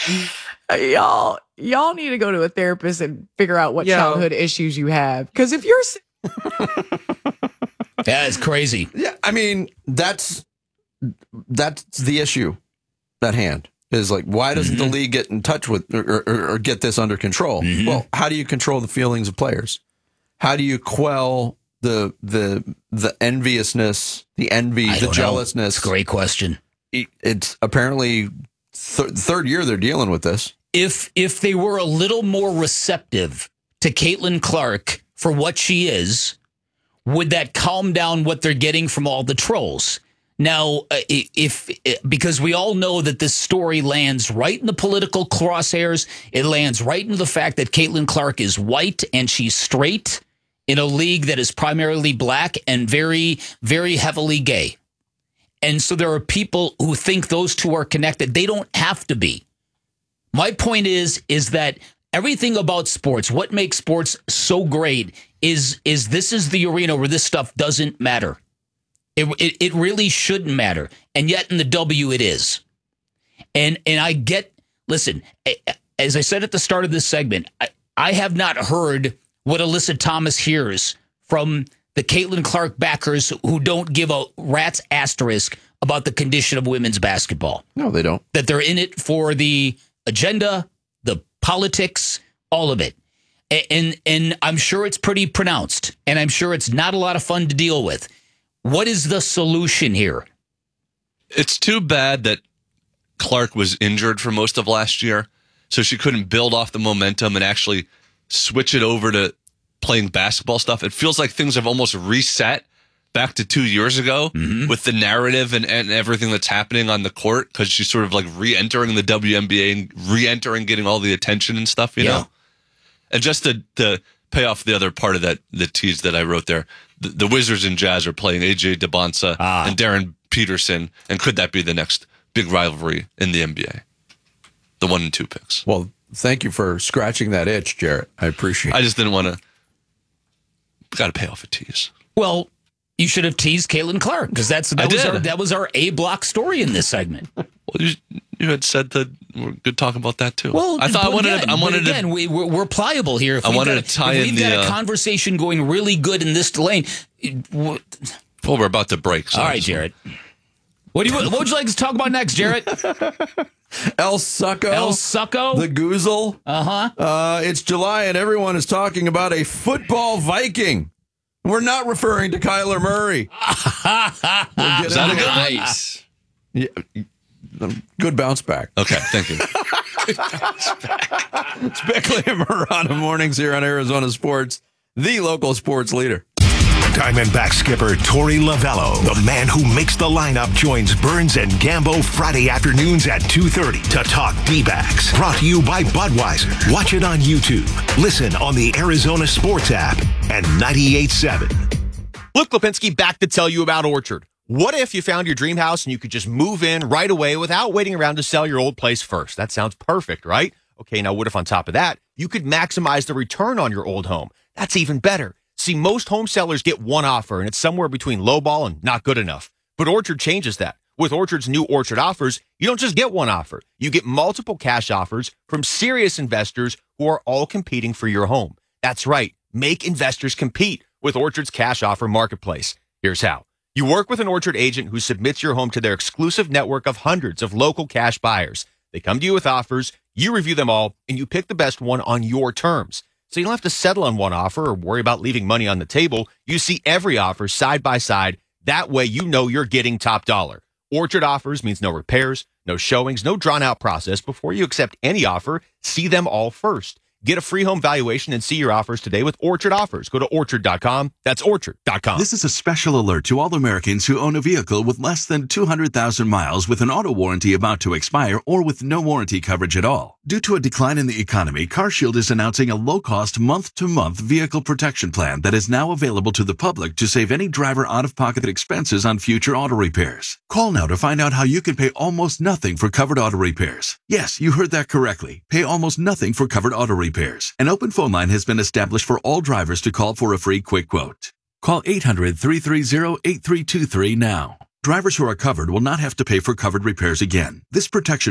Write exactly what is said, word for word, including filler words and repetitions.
y'all, y'all need to go to a therapist and figure out what Yo. childhood issues you have. Because if you're... That is crazy. Yeah, I mean, that's that's the issue at hand. Is like, why doesn't mm-hmm. the league get in touch with or, or, or get this under control? Mm-hmm. Well, how do you control the feelings of players? How do you quell the the the enviousness, the envy, I the jealousness? It's a great question. It's apparently th- third year they're dealing with this. If if they were a little more receptive to Caitlin Clark for what she is, would that calm down what they're getting from all the trolls? Now, if because we all know that this story lands right in the political crosshairs, it lands right into the fact that Caitlin Clark is white and she's straight in a league that is primarily black and very, very heavily gay. And so there are people who think those two are connected. They don't have to be. My point is, is that everything about sports, what makes sports so great is, is this is the arena where this stuff doesn't matter. It, it it really shouldn't matter. And yet in the W it is. And and I get, listen, as I said at the start of this segment, I, I have not heard what Alyssa Thomas hears from the Caitlin Clark backers who don't give a rat's asterisk about the condition of women's basketball. No, they don't. That they're in it for the agenda, the politics, all of it. And and I'm sure it's pretty pronounced. And I'm sure it's not a lot of fun to deal with. What is the solution here? It's too bad that Clark was injured for most of last year, so she couldn't build off the momentum and actually switch it over to playing basketball stuff. It feels like things have almost reset back to two years ago mm-hmm. with the narrative and, and everything that's happening on the court, because she's sort of like re-entering the W N B A and re-entering, getting all the attention and stuff, you yeah. know? And just to, to pay off the other part of that, the tease that I wrote there, the, the Wizards and Jazz are playing A J DeBonsa ah. and Darren Peterson, and could that be the next big rivalry in the N B A? The one and two picks. Well, thank you for scratching that itch, Jarrett. I appreciate it. I just didn't want to. Got to pay off a tease. Well, you should have teased Caitlin Clark, because that's that I was did. our, that was our A block story in this segment. Well, you, you had said that we're good talking about that too. Well, I thought I wanted. Again, to, I wanted again, to. we, we're, we're pliable here. If I wanted got, to tie if in we've the got a uh, conversation going really good in this lane. Well, we're about to break. So all right, Jarrett. What do you? What would you like to talk about next, Jarrett? El Succo. El Succo. The Goozle. Uh-huh. Uh, it's July and everyone is talking about a football Viking. We're not referring to Kyler Murray. We'll is that a good nice? Yeah, good bounce back. Okay, thank you. It's Beckley and Murata mornings here on Arizona Sports, the local sports leader. Diamondback skipper Torey Lovello, the man who makes the lineup, joins Burns and Gambo Friday afternoons at two thirty to talk D-backs. Brought to you by Budweiser. Watch it on YouTube. Listen on the Arizona Sports app and ninety-eight point seven. Luke Lipinski back to tell you about Orchard. What if you found your dream house and you could just move in right away without waiting around to sell your old place first? That sounds perfect, right? Okay, now what if on top of that, you could maximize the return on your old home? That's even better. See, most home sellers get one offer, and it's somewhere between lowball and not good enough. But Orchard changes that. With Orchard's new Orchard offers, you don't just get one offer. You get multiple cash offers from serious investors who are all competing for your home. That's right. Make investors compete with Orchard's cash offer marketplace. Here's how. You work with an Orchard agent who submits your home to their exclusive network of hundreds of local cash buyers. They come to you with offers, you review them all, and you pick the best one on your terms. So you don't have to settle on one offer or worry about leaving money on the table. You see every offer side by side. That way you know you're getting top dollar. Orchard offers means no repairs, no showings, no drawn-out process. Before you accept any offer, see them all first. Get a free home valuation and see your offers today with Orchard Offers. Go to orchard dot com. That's orchard dot com. This is a special alert to all Americans who own a vehicle with less than two hundred thousand miles with an auto warranty about to expire or with no warranty coverage at all. Due to a decline in the economy, CarShield is announcing a low-cost month-to-month vehicle protection plan that is now available to the public to save any driver out-of-pocket expenses on future auto repairs. Call now to find out how you can pay almost nothing for covered auto repairs. Yes, you heard that correctly. Pay almost nothing for covered auto repairs. An open phone line has been established for all drivers to call for a free quick quote. Call eight hundred, three three zero, eight three two three now. Drivers who are covered will not have to pay for covered repairs again. This protection